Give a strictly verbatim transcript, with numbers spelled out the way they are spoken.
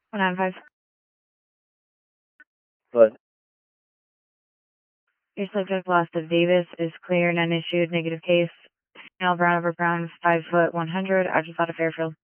one nine five. But Your subject lost of Davis is clear, none issued, negative case. Female brown over brown, five foot one hundred, address out of Fairfield.